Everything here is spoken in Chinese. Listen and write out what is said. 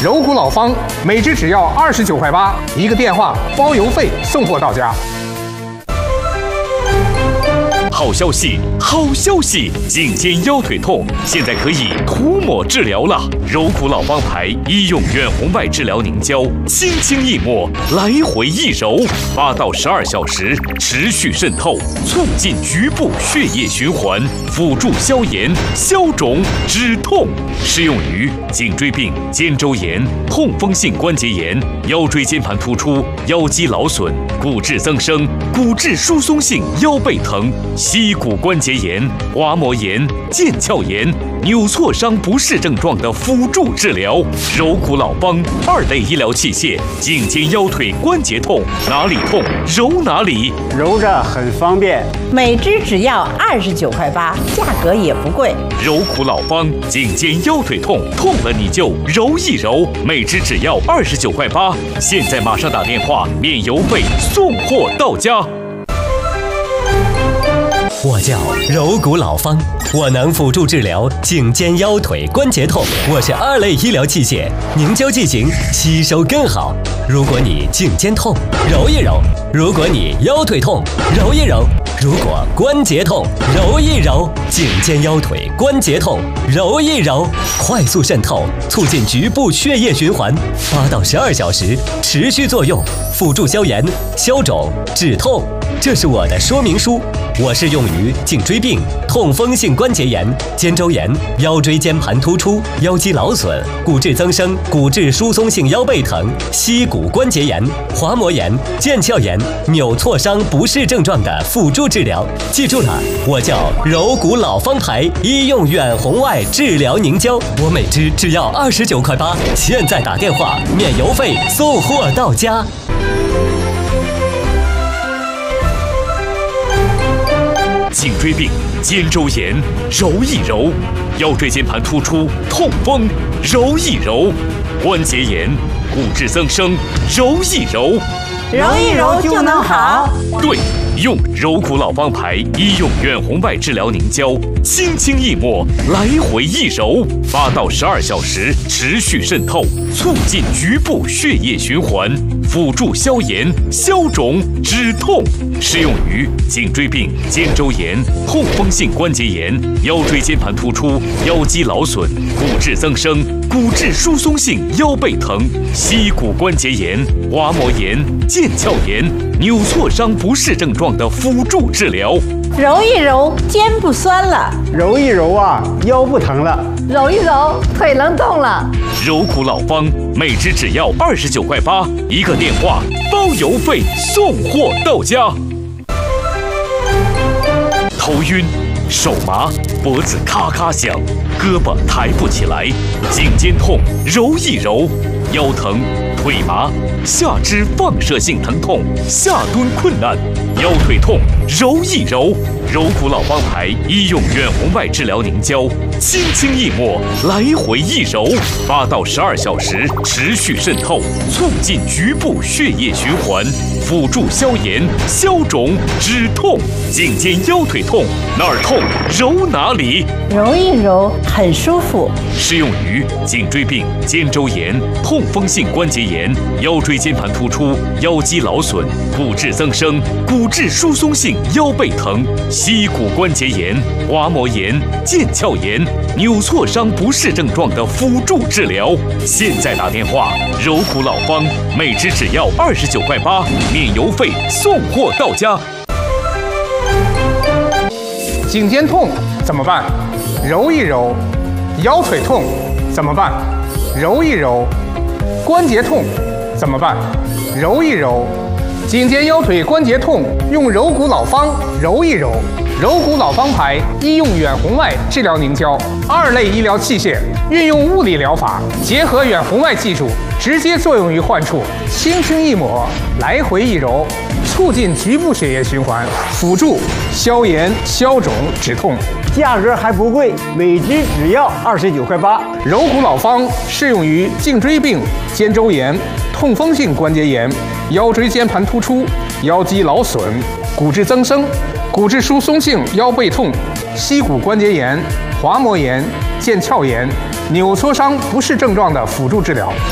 柔骨老方，每支只要29.8块，一个电话包邮费，送货到家。 好消息，好消息！颈肩腰腿痛现在可以涂抹治疗了。柔骨老方牌医用远红外治疗凝胶，轻轻一抹，来回一揉，8到12小时，持续渗透，促进局部血液循环，辅助消炎、消肿、止痛。适用于颈椎病、肩周炎、痛风性关节炎、腰椎间盘突出、腰肌劳损、骨质增生、骨质疏松性腰背疼、膝骨关节炎、滑膜炎、腱鞘炎、扭挫伤不适症状的辅助治疗。柔骨老方2类医疗器械，颈肩腰腿关节痛，哪里痛揉哪里， 揉着很方便。 每支只要29.8，价格也不贵。 柔骨老方，颈肩腰腿痛，痛了你就揉一揉，每支只要29.8，现在马上打电话，免邮费，送货到家。 我叫柔骨老方，我能辅助治疗颈肩腰腿关节痛。我是2类医疗器械，凝胶剂型吸收更好。如果你颈肩痛，揉一揉；如果你腰腿痛，揉一揉；如果关节痛，揉一揉。颈肩腰腿关节痛，揉一揉，快速渗透，促进局部血液循环，8到12小时，持续作用，辅助消炎、消肿、止痛。这是我的说明书，我是用于颈椎病、痛风性关节炎、肩周炎、腰椎间盘突出、腰肌劳损、骨质增生、骨质疏松性腰背疼、膝骨关节炎、滑膜炎、腱鞘炎、扭挫伤不适症状的辅助治疗。记住了，我叫柔骨老方牌医用远红外治疗凝胶，我每支只要29.8，现在打电话免邮费，送货到家。 颈椎病、肩周炎，揉一揉；腰椎间盘突出、痛风，揉一揉；关节炎、骨质增生，揉一揉。 揉一揉就能好。 对，用柔骨老方牌医用远红外治疗凝胶，轻轻一抹，来回一揉，8到12小时，持续渗透，促进局部血液循环，辅助消炎、消肿、止痛。适用于颈椎病、肩周炎、痛风性关节炎、腰椎间盘突出、腰肌劳损、骨质增生、骨质疏松性腰背疼、膝骨关节炎、滑膜炎、腱鞘炎、扭挫伤不适症状的辅助治疗。 揉一揉，肩不酸了； 揉一揉啊，腰不疼了； 揉一揉，腿能动了。 柔骨老方，每支只要29.8，一个电话包邮费，送货到家。头晕、手麻、脖子咔咔响，胳膊抬不起来，颈肩痛，揉一揉；腰疼、腿麻，下肢放射性疼痛，下蹲困难，腰腿痛，揉一揉。柔骨老方牌医用远红外治疗凝胶，轻轻一抹，来回一揉，8到12小时，持续渗透，促进局部血液循环，辅助消炎、消肿、止痛。颈肩腰腿痛，哪儿痛揉哪里， 揉一揉很舒服。 适用于颈椎病、肩周炎、痛风性关节炎、腰椎间盘突出、腰肌劳损、骨质增生、骨质疏松性腰背疼、膝骨关节炎、滑膜炎、腱鞘炎、扭挫伤不适症状的辅助治疗。现在打电话，柔骨老方，每支只要29.8，免邮费，送货到家。 颈肩痛怎么办？揉一揉。腰腿痛怎么办？揉一揉。关节痛怎么办？揉一揉。颈肩腰腿关节痛，用柔骨老方揉一揉。柔骨老方牌医用远红外治疗凝胶，2类医疗器械，运用物理疗法，结合远红外技术，直接作用于患处，轻轻一抹，来回一揉，促进局部血液循环，辅助消炎、消肿、止痛。 价格还不贵，每支只要29.8。 柔骨老方适用于颈椎病、肩周炎、痛风性关节炎、腰椎间盘突出、腰肌劳损、骨质增生、骨质疏松性腰背痛、膝骨关节炎、滑膜炎、腱鞘炎、扭挫伤不适症状的辅助治疗。